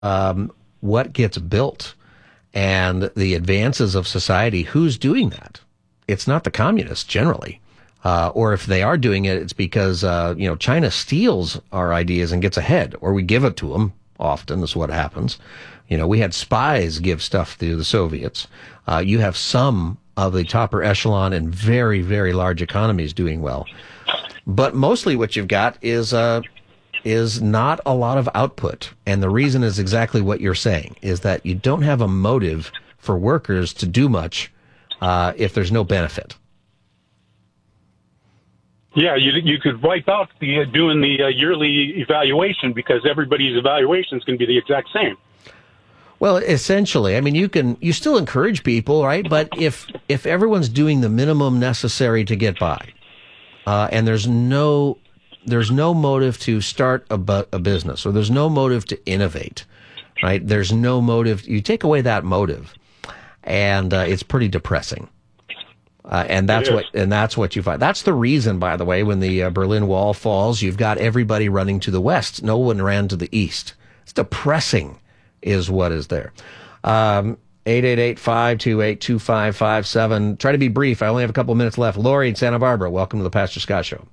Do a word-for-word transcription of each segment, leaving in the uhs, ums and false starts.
um, what gets built and the advances of society, who's doing that? It's not the communists generally. Uh, or if they are doing it, it's because, uh, you know, China steals our ideas and gets ahead, or we give it to them. Often is what happens. You know, we had spies give stuff to the Soviets. Uh, you have some of the topper echelon and very, very large economies doing well. But mostly what you've got is, uh, is not a lot of output. And the reason is exactly what you're saying, is that you don't have a motive for workers to do much uh, if there's no benefit. Yeah, you you could wipe out the uh, doing the uh, yearly evaluation, because everybody's evaluation is going to be the exact same. Well, essentially, I mean, you can you still encourage people, right? But if if everyone's doing the minimum necessary to get by, uh, and there's no there's no motive to start a, bu- a business, or there's no motive to innovate, right? There's no motive. You take away that motive, and uh, it's pretty depressing. Uh, and that's what, and that's what you find. That's the reason, by the way, when the uh, Berlin Wall falls, you've got everybody running to the west. No one ran to the east. It's depressing, is what is there. Um, eight eight eight, five two eight, two five five seven. Try to be brief. I only have a couple minutes left. Lori in Santa Barbara, welcome to the Pastor Scott Show.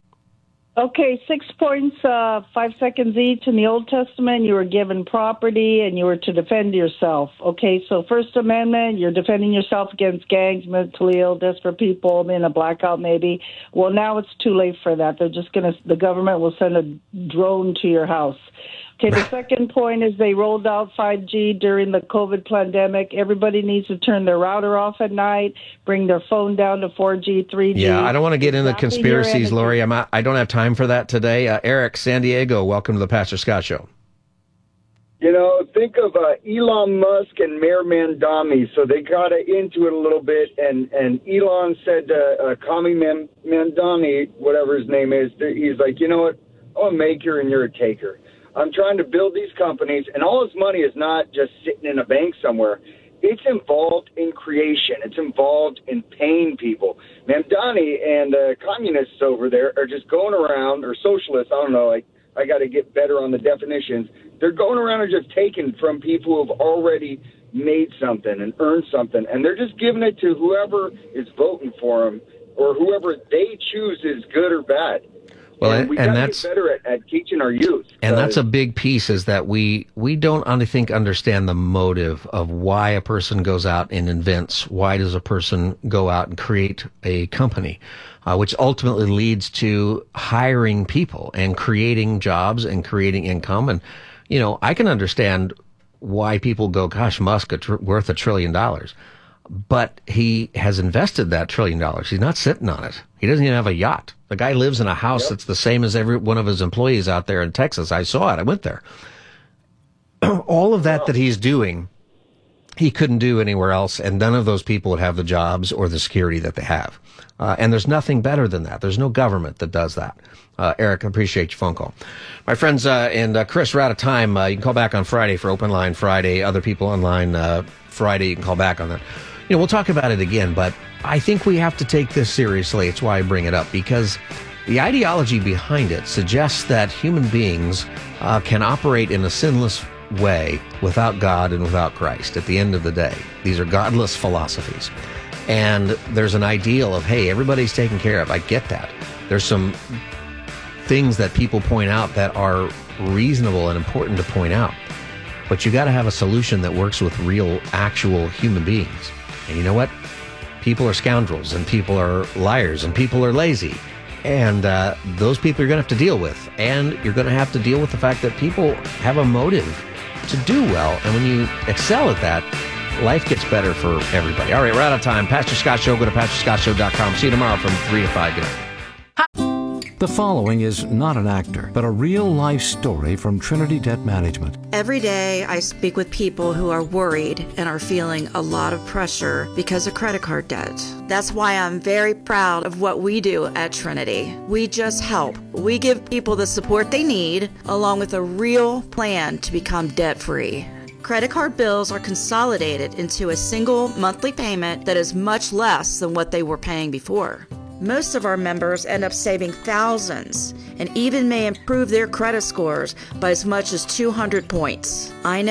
Okay, six points, uh, five seconds each. In the Old Testament, you were given property and you were to defend yourself. Okay, so First Amendment, you're defending yourself against gangs, mentally ill, desperate people, in a blackout maybe. Well, now it's too late for that. They're just going to, the government will send a drone to your house. Okay, the second point is they rolled out five G during the COVID pandemic. Everybody needs to turn their router off at night, bring their phone down to four G, three G. Yeah, I don't want to get into conspiracies, Lori. I'm not, I don't have time for that today. Uh, Eric, San Diego, welcome to the Pastor Scott Show. You know, think of uh, Elon Musk and Mayor Mandami. So they got into it a little bit, and, and Elon said to uh, Kami Man- Mandami, whatever his name is, he's like, you know what, I'm a maker and you're a taker. I'm trying to build these companies, and all his money is not just sitting in a bank somewhere. It's involved in creation. It's involved in paying people. Mamdani and the uh, communists over there are just going around, or socialists, I don't know, I, I got to get better on the definitions. They're going around and just taking from people who have already made something and earned something, and they're just giving it to whoever is voting for them, or whoever they choose is good or bad. Well, and, and, we and got to that's get better at, at teaching our youth. And that's a big piece, is that we we don't, I think, understand the motive of why a person goes out and invents. Why does a person go out and create a company, uh, which ultimately leads to hiring people and creating jobs and creating income. And, you know, I can understand why people go, gosh, Musk is tr- worth a trillion dollars. But he has invested that trillion dollars. He's not sitting on it. He doesn't even have a yacht. The guy lives in a house yep. that's the same as every one of his employees out there in Texas. I saw it. I went there. All of that wow. that he's doing, he couldn't do anywhere else, and none of those people would have the jobs or the security that they have. Uh, and there's nothing better than that. There's no government that does that. Uh, Eric, I appreciate your phone call. My friends, uh, and uh, Chris, we're out of time. Uh, you can call back on Friday for Open Line Friday. Other people online uh, Friday, you can call back on that. You know, we'll talk about it again, but I think we have to take this seriously. It's why I bring it up, because the ideology behind it suggests that human beings uh, can operate in a sinless way without God and without Christ at the end of the day. These are godless philosophies. And there's an ideal of, hey, everybody's taken care of. I get that. There's some things that people point out that are reasonable and important to point out. But you got to have a solution that works with real, actual human beings. And you know what? People are scoundrels, and people are liars, and people are lazy. And uh, those people you're going to have to deal with. And you're going to have to deal with the fact that people have a motive to do well. And when you excel at that, life gets better for everybody. All right, we're out of time. Pastor Scott Show. Go to pastor scott show dot com. See you tomorrow from three to five. Good night. The following is not an actor, but a real-life story from Trinity Debt Management. Every day I speak with people who are worried and are feeling a lot of pressure because of credit card debt. That's why I'm very proud of what we do at Trinity. We just help. We give people the support they need, along with a real plan to become debt-free. Credit card bills are consolidated into a single monthly payment that is much less than what they were paying before. Most of our members end up saving thousands and even may improve their credit scores by as much as two hundred points. I know